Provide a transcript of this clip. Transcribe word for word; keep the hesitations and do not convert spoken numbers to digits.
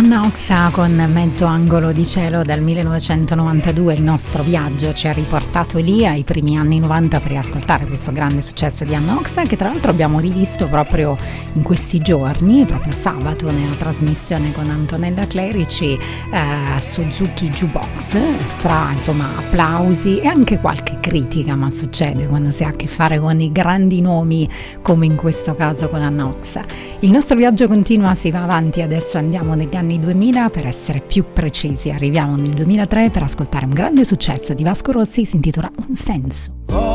Anna Oxa con Mezzo angolo di cielo dal millenovecentonovantadue. Il nostro viaggio ci ha riportato lì ai primi anni novanta per riascoltare questo grande successo di Anna Oxa, che tra l'altro abbiamo rivisto proprio in questi giorni, proprio sabato, nella trasmissione con Antonella Clerici, eh, Suzuki Jukebox. Stra, insomma, applausi e anche qualche critica, ma succede quando si ha a che fare con i grandi nomi, come in questo caso con Anna Oxa. Il nostro viaggio continua, si va avanti, adesso andiamo negli anni duemila, per essere più precisi arriviamo nel duemilatré per ascoltare un grande successo di Vasco Rossi, si intitola Un senso.